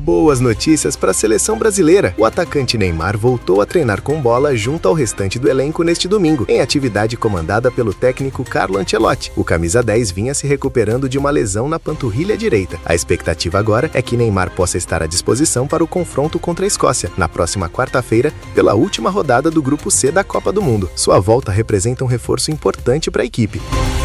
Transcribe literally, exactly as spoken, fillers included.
boas notícias para a seleção brasileira. O atacante Neymar voltou a treinar com bola junto ao restante do elenco neste domingo, em atividade comandada pelo técnico Carlo Ancelotti. O camisa dez vinha se recuperando de uma lesão na panturrilha direita. A expectativa agora é que Neymar possa estar à disposição para o confronto contra a Escócia, na próxima quarta-feira, pela última rodada do Grupo C da Copa do Mundo. Sua volta representa um reforço importante para a equipe.